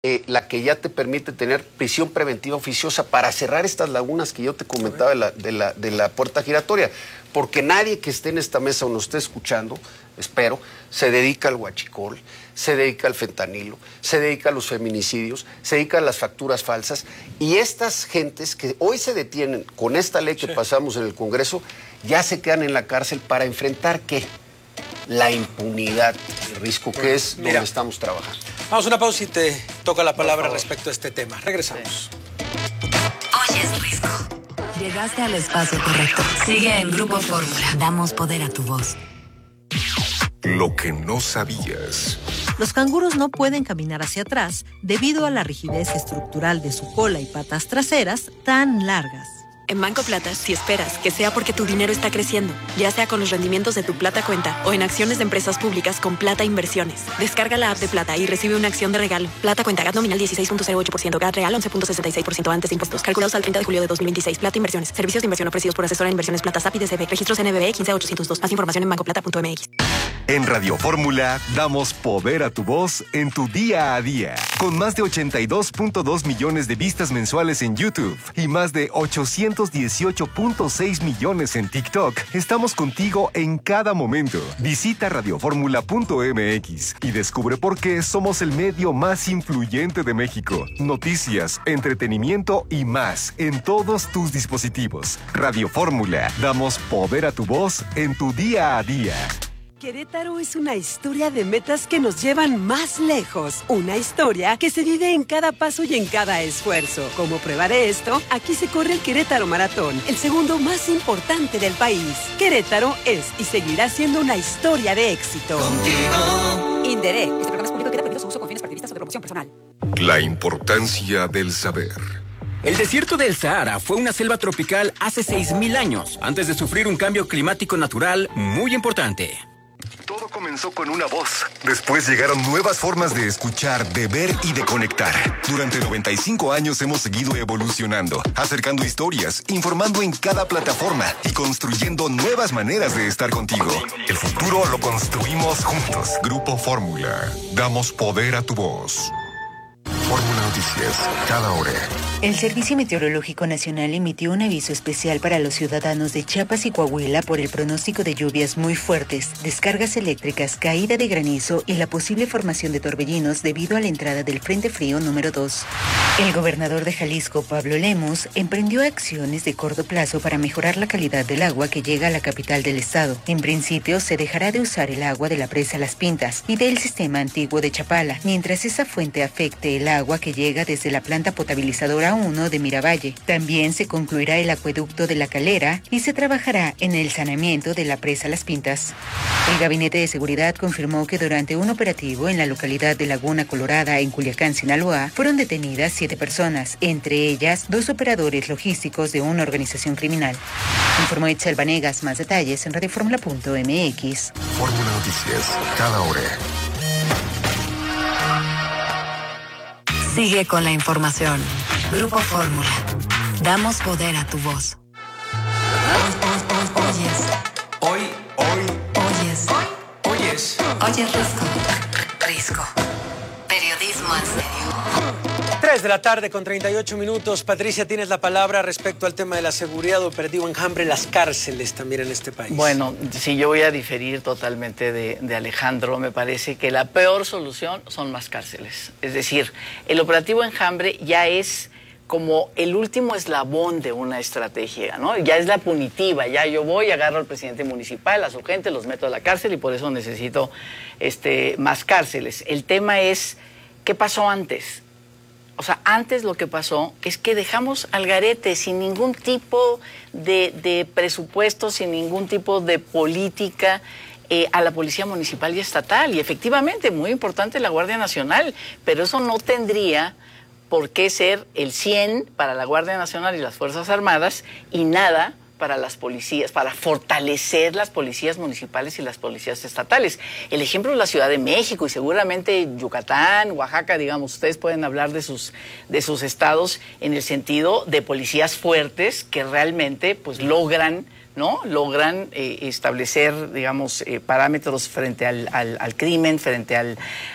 la que ya te permite tener prisión preventiva oficiosa para cerrar estas lagunas que yo te comentaba de la puerta giratoria. Porque nadie que esté en esta mesa o nos esté escuchando, espero, se dedica al huachicol, se dedica al fentanilo, se dedica a los feminicidios, se dedica a las facturas falsas. Y estas gentes que hoy se detienen con esta ley que pasamos en el Congreso, ya se quedan en la cárcel para enfrentar, ¿qué? La impunidad, el riesgo que es donde estamos trabajando. Vamos a una pausa y te toca la palabra respecto a este tema. Regresamos. Oyes Risco. Llegaste al espacio correcto. Sigue en Grupo Fórmula. Damos poder a tu voz. Lo que no sabías. Los canguros no pueden caminar hacia atrás debido a la rigidez estructural de su cola y patas traseras tan largas. En Banco Plata, si esperas que sea porque tu dinero está creciendo, ya sea con los rendimientos de tu Plata Cuenta o en acciones de empresas públicas con Plata Inversiones. Descarga la app de Plata y recibe una acción de regalo. Plata Cuenta, GAT nominal 16.08%, GAT real 11.66% antes de impuestos. Calculados al 30 de julio de 2026. Plata Inversiones. Servicios de inversión ofrecidos por asesora de inversiones Plata SAP y DCB. Registros NBB 15802. Más información en bancoplata.mx. En Radio Fórmula damos poder a tu voz en tu día a día. Con más de 82.2 millones de vistas mensuales en YouTube y más de 818.6 millones en TikTok, estamos contigo en cada momento. Visita radioformula.mx y descubre por qué somos el medio más influyente de México. Noticias, entretenimiento y más en todos tus dispositivos. Radio Fórmula, damos poder a tu voz en tu día a día. Querétaro es una historia de metas que nos llevan más lejos. Una historia que se vive en cada paso y en cada esfuerzo. Como prueba de esto, aquí se corre el Querétaro Maratón, el segundo más importante del país. Querétaro es y seguirá siendo una historia de éxito. Contigo. Inderec. Este programa es público y queda prohibido su uso con fines partidistas o de promoción personal. La importancia del saber. El desierto del Sahara fue una selva tropical hace 6.000 años, antes de sufrir un cambio climático natural muy importante. Todo comenzó con una voz. Después llegaron nuevas formas de escuchar, de ver y de conectar. Durante 95 años hemos seguido evolucionando, acercando historias, informando en cada plataforma y construyendo nuevas maneras de estar contigo. El futuro lo construimos juntos. Grupo Fórmula. Damos poder a tu voz. Fórmula Noticias, cada hora. El Servicio Meteorológico Nacional emitió un aviso especial para los ciudadanos de Chiapas y Coahuila por el pronóstico de lluvias muy fuertes, descargas eléctricas, caída de granizo y la posible formación de torbellinos debido a la entrada del Frente Frío número 2. El gobernador de Jalisco, Pablo Lemus, emprendió acciones de corto plazo para mejorar la calidad del agua que llega a la capital del estado. En principio, se dejará de usar el agua de la presa Las Pintas y del sistema antiguo de Chapala, mientras esa fuente afecte el agua que llega desde la planta potabilizadora 1 de Miravalle. También se concluirá el acueducto de La Calera y se trabajará en el saneamiento de la presa Las Pintas. El Gabinete de Seguridad confirmó que durante un operativo en la localidad de Laguna Colorada, en Culiacán, Sinaloa, fueron detenidas 7 personas, entre ellas 2 operadores logísticos de una organización criminal. Informó Itzel Vanegas. Más detalles en radioformula.mx. Fórmula Noticias, cada hora. Sigue con la información. Grupo Fórmula. Damos poder a tu voz. Oyes. Oyes Risco. Risco. Periodismo en serio. 3 de la tarde con 38 minutos. Patricia, tienes la palabra respecto al tema de la seguridad operativo enjambre, las cárceles también en este país. Bueno, sí, yo voy a diferir totalmente de Alejandro. Me parece que la peor solución son más cárceles. Es decir, el operativo enjambre ya es como el último eslabón de una estrategia, ¿no? Ya es la punitiva, ya yo voy, agarro al presidente municipal, a su gente, los meto a la cárcel y por eso necesito más cárceles. El tema es, ¿qué pasó antes? O sea, antes lo que pasó es que dejamos al garete sin ningún tipo de presupuesto, sin ningún tipo de política a la Policía Municipal y Estatal. Y efectivamente, muy importante la Guardia Nacional, pero eso no tendría por qué ser el 100 para la Guardia Nacional y las Fuerzas Armadas y nada para las policías, para fortalecer las policías municipales y las policías estatales. El ejemplo es la Ciudad de México y seguramente Yucatán, Oaxaca, digamos, ustedes pueden hablar de sus estados en el sentido de policías fuertes que realmente pues logran ¿no? Logran establecer, digamos, parámetros frente al crimen, frente al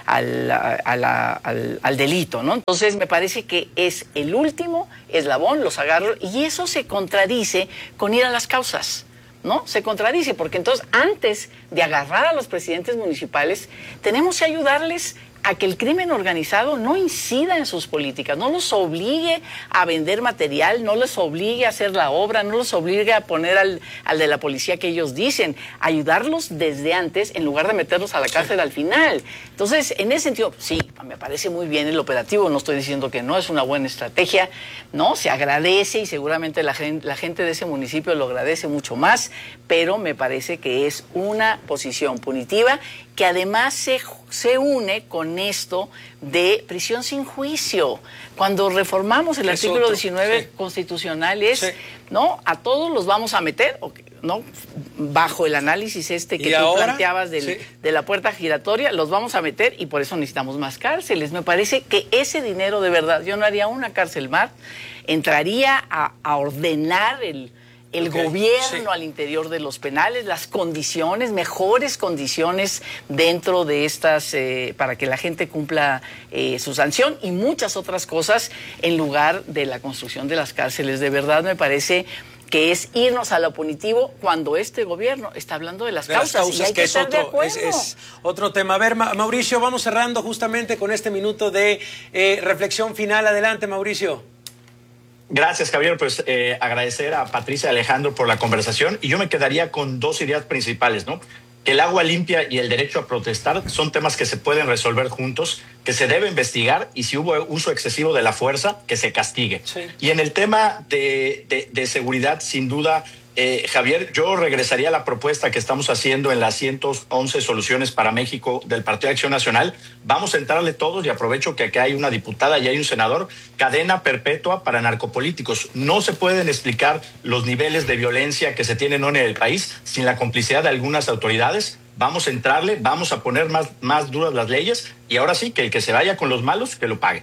delito, ¿no? Entonces me parece que es el último eslabón, los agarro, y eso se contradice con ir a las causas, ¿no? Se contradice, porque entonces antes de agarrar a los presidentes municipales, tenemos que ayudarles a que el crimen organizado no incida en sus políticas, no los obligue a vender material, no les obligue a hacer la obra, no los obligue a poner al de la policía que ellos dicen, ayudarlos desde antes en lugar de meterlos a la cárcel al final. Entonces, en ese sentido, sí, me parece muy bien el operativo, no estoy diciendo que no es una buena estrategia, ¿no? Se agradece y seguramente la gente de ese municipio lo agradece mucho más, pero me parece que es una posición punitiva que además se une con esto de prisión sin juicio. Cuando reformamos el artículo 19 constitucional ¿no? A todos los vamos a meter, ¿no? Bajo el análisis que tú planteabas de la puerta giratoria, los vamos a meter y por eso necesitamos más cárceles. Me parece que ese dinero de verdad, yo no haría una cárcel más, entraría a ordenar el gobierno al interior de los penales, las condiciones, mejores condiciones dentro de estas, para que la gente cumpla su sanción y muchas otras cosas en lugar de la construcción de las cárceles. De verdad me parece que es irnos a lo punitivo cuando este gobierno está hablando de las causas y hay que estar de acuerdo. Es otro tema. A ver, Mauricio, vamos cerrando justamente con este minuto de reflexión final. Adelante, Mauricio. Gracias, Javier. Pues agradecer a Patricia y Alejandro por la conversación y yo me quedaría con dos ideas principales, ¿no? Que el agua limpia y el derecho a protestar son temas que se pueden resolver juntos, que se debe investigar y si hubo uso excesivo de la fuerza, que se castigue. Sí. Y en el tema de seguridad, sin duda, Javier, yo regresaría a la propuesta que estamos haciendo en las 111 soluciones para México del Partido de Acción Nacional. Vamos a entrarle todos y aprovecho que aquí hay una diputada y hay un senador, cadena perpetua para narcopolíticos. No se pueden explicar los niveles de violencia que se tienen hoy en el país sin la complicidad de algunas autoridades. Vamos a entrarle, vamos a poner más duras las leyes y ahora sí que el que se vaya con los malos, que lo pague.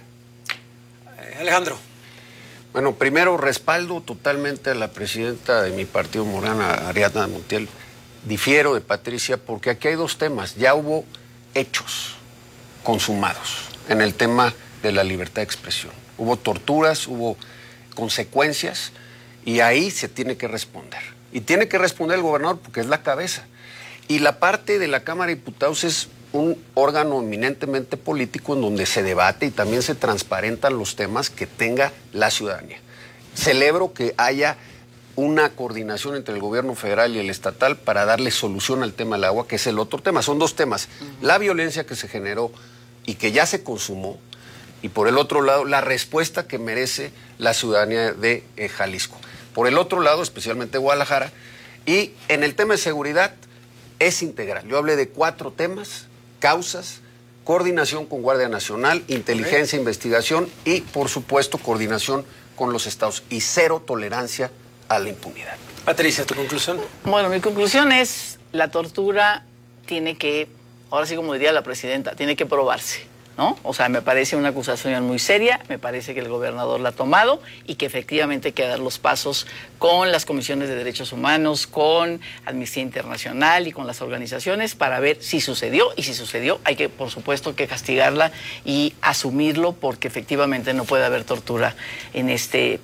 Alejandro. Bueno, primero respaldo totalmente a la presidenta de mi partido Morena, Ariadna Montiel. Difiero de Patricia porque aquí hay dos temas. Ya hubo hechos consumados en el tema de la libertad de expresión. Hubo torturas, hubo consecuencias y ahí se tiene que responder. Y tiene que responder el gobernador porque es la cabeza. Y la parte de la Cámara de Diputados es un órgano eminentemente político en donde se debate y también se transparentan los temas que tenga la ciudadanía. Celebro que haya una coordinación entre el gobierno federal y el estatal para darle solución al tema del agua, que es el otro tema. Son dos temas. La violencia que se generó y que ya se consumó, y por el otro lado, la respuesta que merece la ciudadanía de Jalisco. Por el otro lado, especialmente Guadalajara. Y en el tema de seguridad, es integral. Yo hablé de 4 temas: causas, coordinación con Guardia Nacional, inteligencia, investigación y, por supuesto, coordinación con los estados y 0 tolerancia a la impunidad. Patricia, ¿tu conclusión? Bueno, mi conclusión es la tortura tiene que, ahora sí como diría la presidenta, tiene que probarse, ¿no? O sea, me parece una acusación muy seria, me parece que el gobernador la ha tomado y que efectivamente hay que dar los pasos con las comisiones de derechos humanos, con Amnistía Internacional y con las organizaciones para ver si sucedió, y si sucedió hay que, por supuesto, que castigarla y asumirlo porque efectivamente no puede haber tortura en este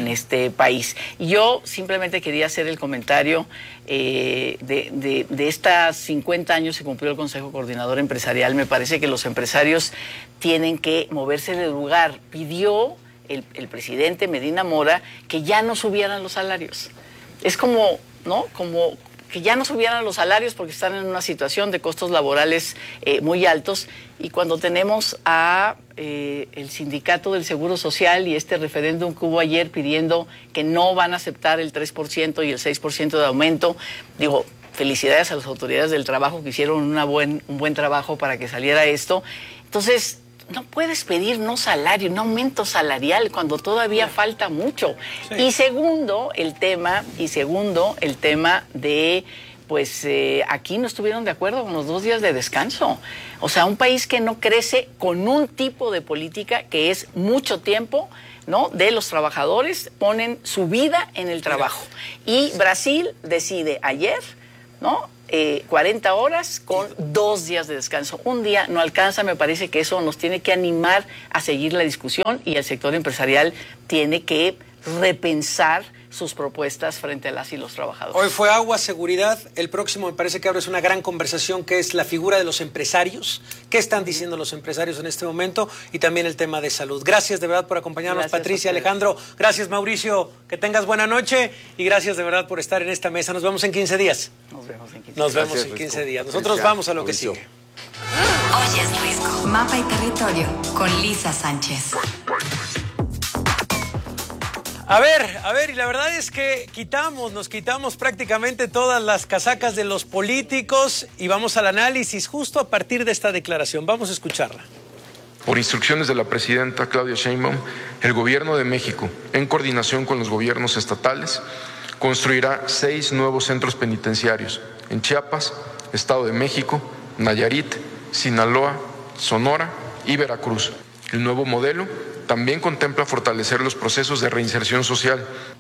país. Y yo simplemente quería hacer el comentario de estas 50 años se cumplió el Consejo Coordinador Empresarial. Me parece que los empresarios tienen que moverse del lugar. Pidió el presidente Medina Mora que ya no subieran los salarios. Es como, ¿no? Como que ya no subieran los salarios porque están en una situación de costos laborales muy altos. Y cuando tenemos a el sindicato del Seguro Social y este referéndum que hubo ayer pidiendo que no van a aceptar el 3% y el 6% de aumento, digo, felicidades a las autoridades del trabajo que hicieron un buen trabajo para que saliera esto. Entonces, no puedes pedir no salario, no aumento salarial cuando todavía falta mucho. Sí. Y segundo, el tema de pues aquí no estuvieron de acuerdo con los 2 días de descanso. O sea, un país que no crece con un tipo de política que es mucho tiempo, ¿no?, de los trabajadores, ponen su vida en el trabajo. Y Brasil decide ayer, ¿no?, 40 horas con 2 días de descanso. Un día no alcanza, me parece que eso nos tiene que animar a seguir la discusión y el sector empresarial tiene que repensar sus propuestas frente a las y los trabajadores. Hoy fue agua, seguridad. El próximo me parece que ahora es una gran conversación que es la figura de los empresarios. ¿Qué están diciendo los empresarios en este momento? Y también el tema de salud. Gracias de verdad por acompañarnos, gracias, Patricia, Alejandro. Gracias, Mauricio. Que tengas buena noche y gracias de verdad por estar en esta mesa. Nos vemos en 15 días. Nos vemos en 15 días. Nos vemos en 15 días. Nosotros vamos a lo que sigue. Hoy es Risco. Mapa y territorio con Lisa Sánchez. A ver, y la verdad es que nos quitamos prácticamente todas las casacas de los políticos y vamos al análisis justo a partir de esta declaración. Vamos a escucharla. Por instrucciones de la presidenta Claudia Sheinbaum, el Gobierno de México, en coordinación con los gobiernos estatales, construirá 6 nuevos centros penitenciarios en Chiapas, Estado de México, Nayarit, Sinaloa, Sonora y Veracruz. El nuevo modelo también contempla fortalecer los procesos de reinserción social.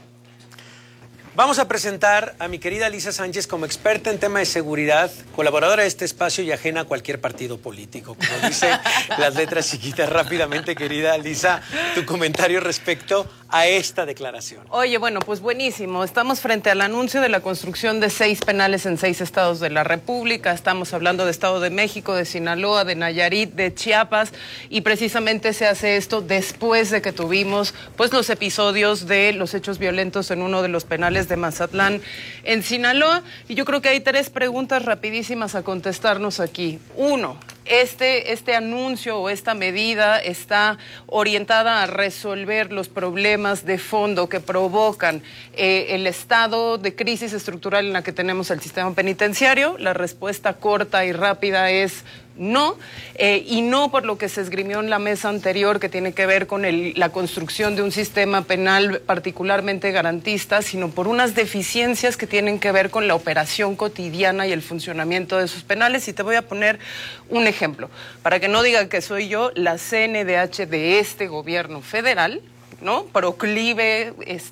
Vamos a presentar a mi querida Lisa Sánchez como experta en tema de seguridad, colaboradora de este espacio y ajena a cualquier partido político. Como dicen las letras chiquitas, rápidamente, querida Lisa, tu comentario respecto a esta declaración. Oye, bueno, pues buenísimo. Estamos frente al anuncio de la construcción de 6 penales en 6 estados de la República. Estamos hablando de Estado de México, de Sinaloa, de Nayarit, de Chiapas, y precisamente se hace esto después de que tuvimos pues los episodios de los hechos violentos en uno de los penales de Mazatlán en Sinaloa. Y yo creo que hay 3 preguntas rapidísimas a contestarnos aquí. 1, este anuncio o esta medida está orientada a resolver los problemas de fondo que provocan el estado de crisis estructural en la que tenemos el sistema penitenciario. La respuesta corta y rápida es no, y no por lo que se esgrimió en la mesa anterior, que tiene que ver con la construcción de un sistema penal particularmente garantista, sino por unas deficiencias que tienen que ver con la operación cotidiana y el funcionamiento de sus penales. Y te voy a poner un ejemplo, para que no digan que soy yo. La CNDH de este gobierno federal, ¿no?, proclive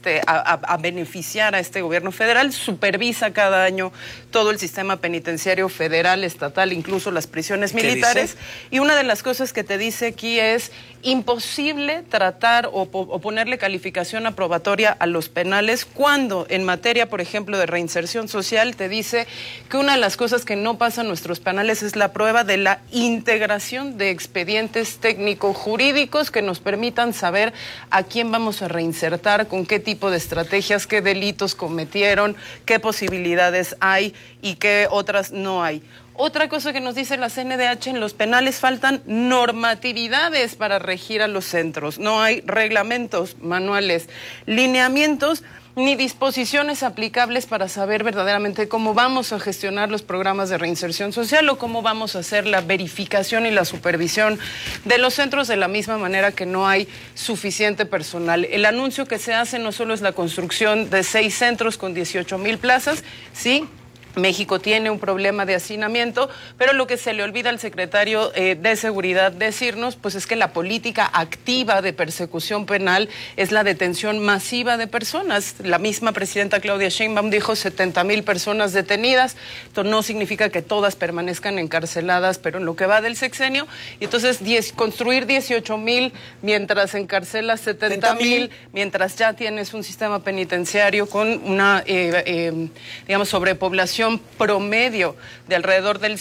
a beneficiar a este gobierno federal, supervisa cada año todo el sistema penitenciario federal, estatal, incluso las prisiones militares. Y una de las cosas que te dice aquí es imposible tratar o ponerle calificación aprobatoria a los penales cuando en materia, por ejemplo, de reinserción social, te dice que una de las cosas que no pasa en nuestros penales es la prueba de la integración de expedientes técnico-jurídicos que nos permitan saber a quién vamos a reinsertar, con qué tipo de estrategias, qué delitos cometieron, qué posibilidades hay y qué otras no hay. Otra cosa que nos dice la CNDH, en los penales faltan normatividades para regir a los centros. No hay reglamentos, manuales, lineamientos ni disposiciones aplicables para saber verdaderamente cómo vamos a gestionar los programas de reinserción social o cómo vamos a hacer la verificación y la supervisión de los centros, de la misma manera que no hay suficiente personal. El anuncio que se hace no solo es la construcción de 6 centros con 18,000 plazas, sí. México tiene un problema de hacinamiento, pero lo que se le olvida al secretario de Seguridad decirnos, pues es que la política activa de persecución penal es la detención masiva de personas. La misma presidenta Claudia Sheinbaum dijo 70,000 personas detenidas. Esto no significa que todas permanezcan encarceladas, pero en lo que va del sexenio. Y entonces construir 18,000 mientras encarcelas 70,000, mientras ya tienes un sistema penitenciario con una, digamos, sobrepoblación promedio de alrededor del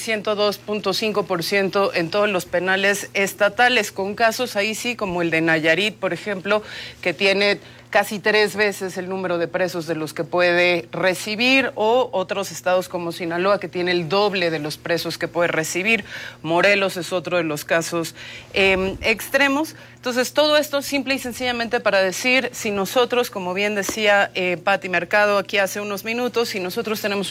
102.5% en todos los penales estatales, con casos ahí sí como el de Nayarit, por ejemplo, que tiene casi 3 veces el número de presos de los que puede recibir, o otros estados como Sinaloa, que tiene el doble de los presos que puede recibir. Morelos es otro de los casos extremos. Entonces, todo esto simple y sencillamente para decir, si nosotros, como bien decía Pati Mercado aquí hace unos minutos, si nosotros tenemos una política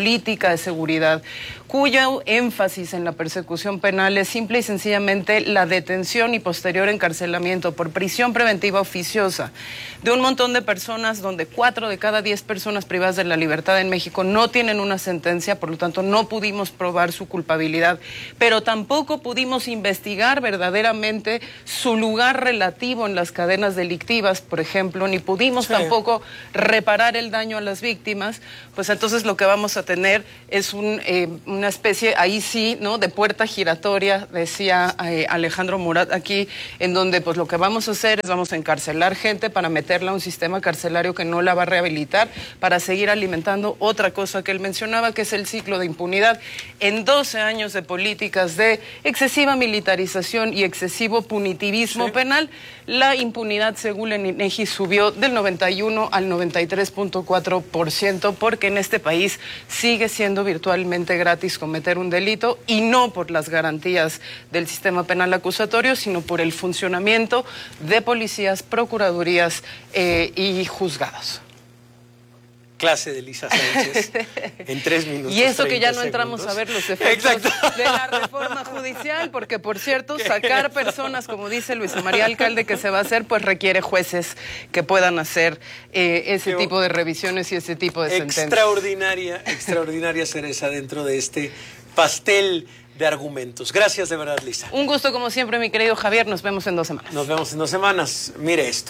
política de seguridad, cuyo énfasis en la persecución penal es simple y sencillamente la detención y posterior encarcelamiento por prisión preventiva oficiosa de un montón de personas, donde 4 de cada 10 personas privadas de la libertad en México no tienen una sentencia, por lo tanto no pudimos probar su culpabilidad, pero tampoco pudimos investigar verdaderamente su lugar relativo en las cadenas delictivas, por ejemplo, ni pudimos tampoco reparar el daño a las víctimas. Pues entonces lo que vamos a tener es una especie, ahí sí, ¿no?, de puerta giratoria, decía Alejandro Murat aquí, en donde pues lo que vamos a hacer es vamos a encarcelar gente para meterla a un sistema carcelario que no la va a rehabilitar, para seguir alimentando otra cosa que él mencionaba, que es el ciclo de impunidad. En 12 años de políticas de excesiva militarización y excesivo punitivismo penal, la impunidad, según el INEGI, subió del 91 al 93.4%, porque en este país sigue siendo virtualmente gratis cometer un delito, y no por las garantías del sistema penal acusatorio, sino por el funcionamiento de policías, procuradurías y juzgados. Clase de Lisa Sánchez en 3 minutos. Y eso que ya no entramos a ver los efectos de la reforma judicial, porque por cierto, sacar personas, como dice Luisa María Alcalde, que se va a hacer, pues requiere jueces que puedan hacer ese tipo de revisiones y ese tipo de sentencias. Extraordinaria cereza dentro de este pastel de argumentos. Gracias de verdad, Lisa. Un gusto como siempre, mi querido Javier. Nos vemos en 2 semanas. Nos vemos en 2 semanas. Mire esto.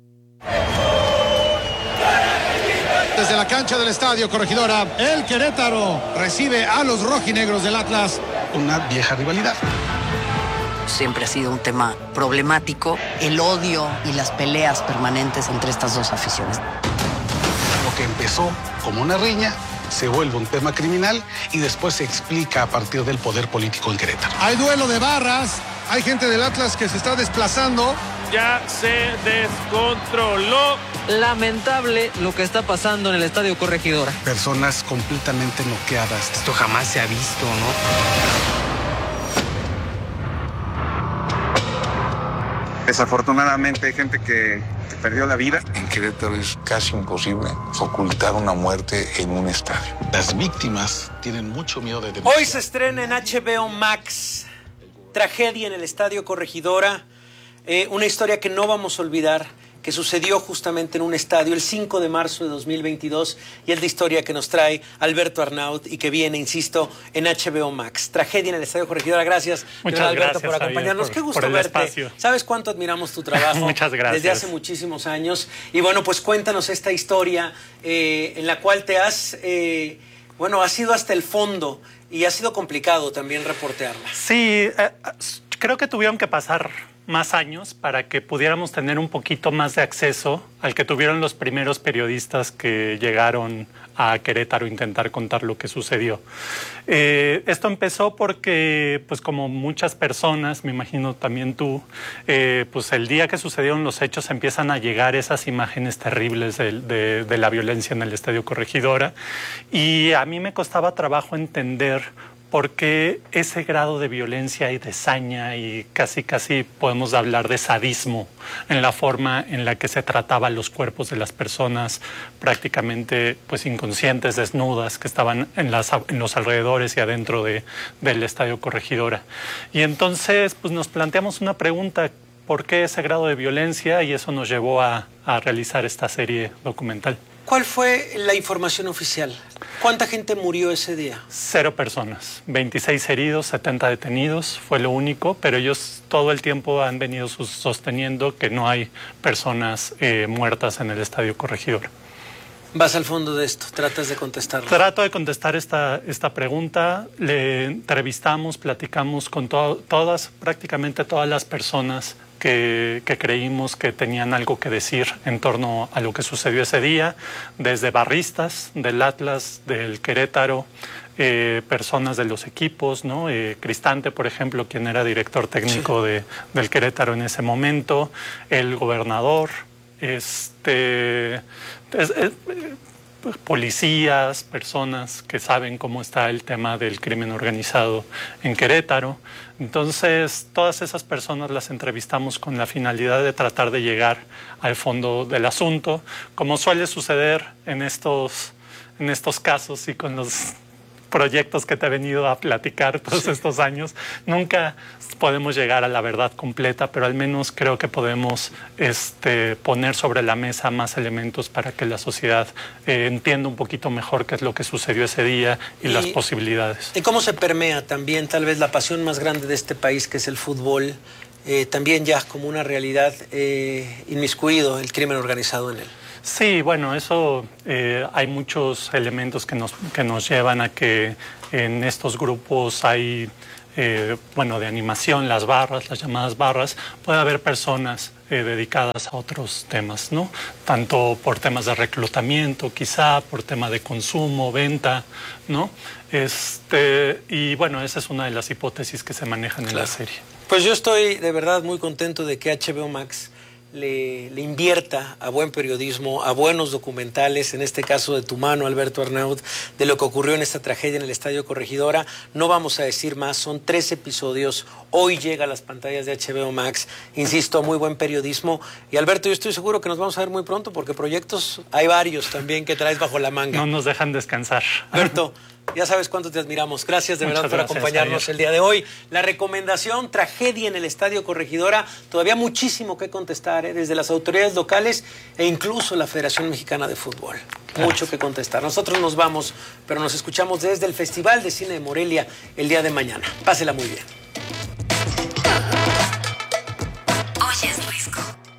Desde la cancha del Estadio Corregidora, el Querétaro recibe a los rojinegros del Atlas. Una vieja rivalidad. Siempre ha sido un tema problemático, el odio y las peleas permanentes entre estas dos aficiones. Lo que empezó como una riña se vuelve un tema criminal y después se explica a partir del poder político en Querétaro. Hay duelo de barras, hay gente del Atlas que se está desplazando. Ya se descontroló. Lamentable lo que está pasando en el Estadio Corregidora. Personas completamente noqueadas. Esto jamás se ha visto, ¿no? Desafortunadamente hay gente que perdió la vida. En Querétaro es casi imposible ocultar una muerte en un estadio. Las víctimas tienen mucho miedo de denunciar. Hoy se estrena en HBO Max Tragedia en el Estadio Corregidora, una historia que no vamos a olvidar, que sucedió justamente en un estadio el 5 de marzo de 2022, y es la historia que nos trae Alberto Arnaut y que viene, insisto, en HBO Max. Tragedia en el Estadio Corregidora. Gracias, Alberto, por acompañarnos. Qué gusto verte. Espacio. ¿Sabes cuánto admiramos tu trabajo? Muchas gracias. Desde hace muchísimos años. Y bueno, pues cuéntanos esta historia en la cual te has ido hasta el fondo y ha sido complicado también reportearla. Sí, creo que tuvieron que pasar más años para que pudiéramos tener un poquito más de acceso al que tuvieron los primeros periodistas que llegaron a Querétaro a intentar contar lo que sucedió. Esto empezó porque, pues como muchas personas, me imagino también tú, pues el día que sucedieron los hechos empiezan a llegar esas imágenes terribles de la violencia en el Estadio Corregidora, y a mí me costaba trabajo entender porque ese grado de violencia y de saña, y casi podemos hablar de sadismo en la forma en la que se trataban los cuerpos de las personas prácticamente pues inconscientes, desnudas, que estaban en los alrededores y adentro del Estadio Corregidora. Y entonces pues nos planteamos una pregunta: ¿por qué ese grado de violencia? Y eso nos llevó a realizar esta serie documental. ¿Cuál fue la información oficial? ¿Cuánta gente murió ese día? 0 personas, 26 heridos, 70 detenidos, fue lo único, pero ellos todo el tiempo han venido sosteniendo que no hay personas muertas en el Estadio Corregidora. Vas al fondo de esto, tratas de contestarlo. Trato de contestar esta pregunta. Le entrevistamos, platicamos con prácticamente todas las personas que creímos que tenían algo que decir en torno a lo que sucedió ese día, desde barristas del Atlas, del Querétaro, personas de los equipos, ¿no? Cristante, por ejemplo, quien era director técnico del Querétaro en ese momento, el gobernador, policías, personas que saben cómo está el tema del crimen organizado en Querétaro. Entonces, todas esas personas las entrevistamos con la finalidad de tratar de llegar al fondo del asunto, como suele suceder en estos casos y con los proyectos que te he venido a platicar todos estos años. Nunca podemos llegar a la verdad completa, pero al menos creo que podemos poner sobre la mesa más elementos para que la sociedad entienda un poquito mejor qué es lo que sucedió ese día y las posibilidades. ¿Y cómo se permea también tal vez la pasión más grande de este país, que es el fútbol, también ya como una realidad, inmiscuido el crimen organizado en él? Sí, bueno, eso hay muchos elementos que nos llevan a que en estos grupos hay, de animación, las llamadas barras, puede haber personas dedicadas a otros temas, ¿no? Tanto por temas de reclutamiento, quizá, por tema de consumo, venta, ¿no? Y bueno, esa es una de las hipótesis que se manejan en la serie. Pues yo estoy de verdad muy contento de que HBO Max le invierta a buen periodismo, a buenos documentales, en este caso de tu mano, Alberto Arnaud, de lo que ocurrió en esta tragedia en el Estadio Corregidora. No vamos a decir más, son 3 episodios, hoy llega a las pantallas de HBO Max, insisto, muy buen periodismo. Y Alberto, yo estoy seguro que nos vamos a ver muy pronto, porque proyectos hay varios también que traes bajo la manga. No nos dejan descansar. Alberto, ya sabes cuánto te admiramos. Gracias de verdad por acompañarnos el día de hoy. La recomendación, tragedia en el Estadio Corregidora, todavía muchísimo que contestar, desde las autoridades locales e incluso la Federación Mexicana de Fútbol. Mucho que contestar. Nosotros nos vamos, pero nos escuchamos desde el Festival de Cine de Morelia el día de mañana. Pásela muy bien. Oyes Risco.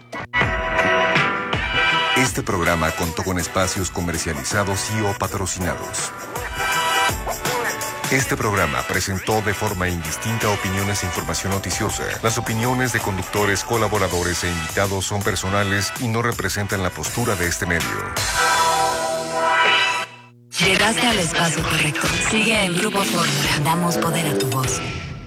Este programa contó con espacios comercializados y o patrocinados. Este programa presentó de forma indistinta opiniones e información noticiosa. Las opiniones de conductores, colaboradores e invitados son personales y no representan la postura de este medio. Llegaste al espacio correcto. Sigue en Grupo Fórmula. Damos poder a tu voz.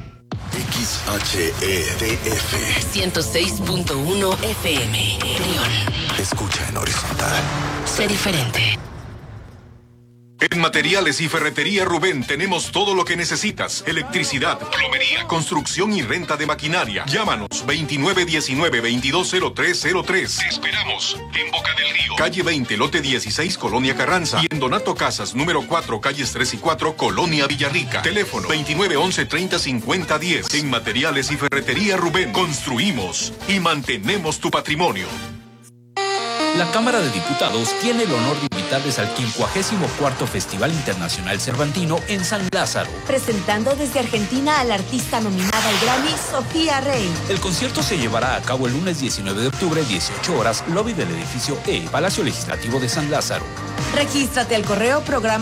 XHEDF 106.1 FM. León. Escucha en horizontal. Sé diferente. En Materiales y Ferretería Rubén tenemos todo lo que necesitas. Electricidad, plomería, construcción y renta de maquinaria. Llámanos 2919-220303. Te esperamos en Boca del Río, calle 20, lote 16, Colonia Carranza. Y en Donato Casas, número 4, calles 3 y 4, Colonia Villarrica. Teléfono 2911-305010. En Materiales y Ferretería Rubén construimos y mantenemos tu patrimonio. La Cámara de Diputados tiene el honor de invitarles al 54º Festival Internacional Cervantino en San Lázaro. Presentando desde Argentina a la artista nominada al Grammy, Sofía Rey. El concierto se llevará a cabo el lunes 19 de octubre, 18 horas, lobby del edificio E, Palacio Legislativo de San Lázaro. Regístrate al correo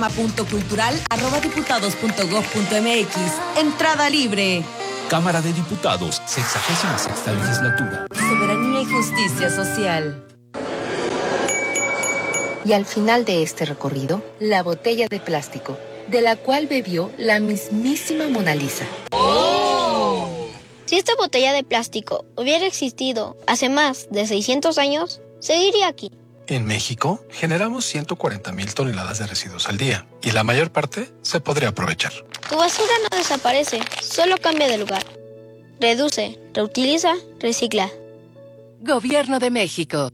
programa.cultural@diputados.gov.mx. Entrada libre. Cámara de Diputados, 66ª Legislatura. Soberanía y justicia social. Y al final de este recorrido, la botella de plástico, de la cual bebió la mismísima Mona Lisa. ¡Oh! Si esta botella de plástico hubiera existido hace más de 600 años, seguiría aquí. En México, generamos 140,000 toneladas de residuos al día, y la mayor parte se podría aprovechar. Tu basura no desaparece, solo cambia de lugar. Reduce, reutiliza, recicla. Gobierno de México.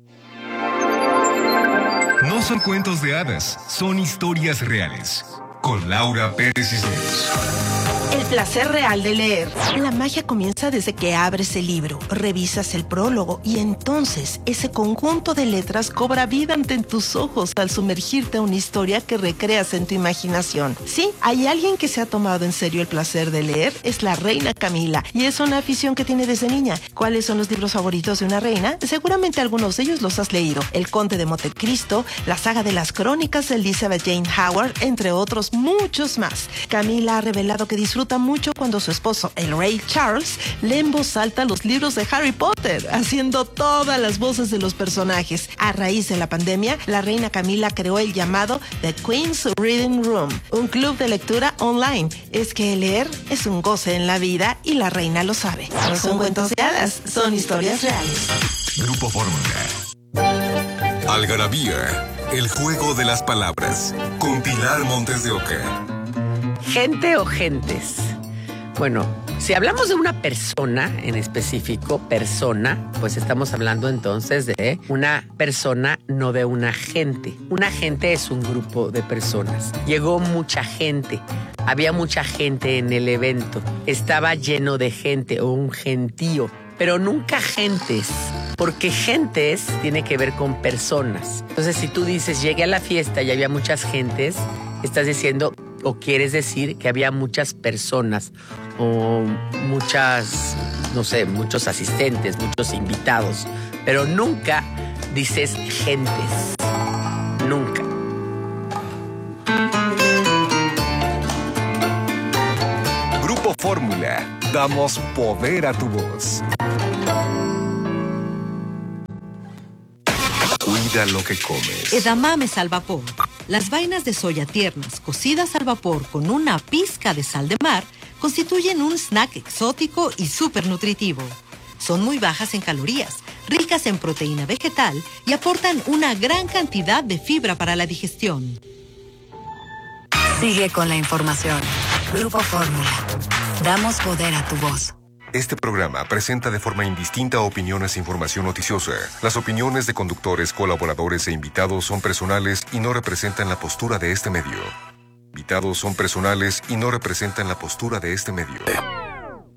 No son cuentos de hadas, son historias reales. Con Laura Pérez Cisneros. El placer real de leer. La magia comienza desde que abres el libro, revisas el prólogo y entonces ese conjunto de letras cobra vida ante tus ojos al sumergirte a una historia que recreas en tu imaginación. Sí, hay alguien que se ha tomado en serio el placer de leer, es la reina Camila, y es una afición que tiene desde niña. ¿Cuáles son los libros favoritos de una reina? Seguramente algunos de ellos los has leído. El Conde de Montecristo, la saga de las crónicas de Elizabeth Jane Howard, entre otros muchos más. Camila ha revelado que disfruta mucho cuando su esposo, el rey Charles, lee en voz alta los libros de Harry Potter, haciendo todas las voces de los personajes. A raíz de la pandemia, la reina Camila creó el llamado The Queen's Reading Room, un club de lectura online. Es que leer es un goce en la vida y la reina lo sabe. No son cuentos de hadas, son historias reales. Grupo Fórmula. Algarabía, el juego de las palabras. Con Pilar Montes de Oca. ¿Gente o gentes? Bueno, Si hablamos de una persona en específico, persona, pues estamos hablando entonces de una persona, no de una gente. Una gente es un grupo de personas. Llegó mucha gente. Había mucha gente en el evento. Estaba lleno de gente o un gentío. Pero nunca gentes, porque gentes tiene que ver con personas. Entonces, si tú dices, llegué a la fiesta y había muchas gentes, estás diciendo o quieres decir que había muchas personas o muchas, no sé, muchos asistentes, muchos invitados, pero nunca dices gentes. Nunca. Grupo Fórmula. Damos poder a tu voz. Cuida lo que comes. Edamames al vapor. Las vainas de soya tiernas, cocidas al vapor con una pizca de sal de mar, constituyen un snack exótico y súper nutritivo. Son muy bajas en calorías, ricas en proteína vegetal y aportan una gran cantidad de fibra para la digestión. Sigue con la información. Grupo Fórmula. Damos poder a tu voz. Este programa presenta de forma indistinta opiniones e información noticiosa. Las opiniones de conductores, colaboradores e invitados son personales y no representan la postura de este medio. Invitados son personales y no representan la postura de este medio.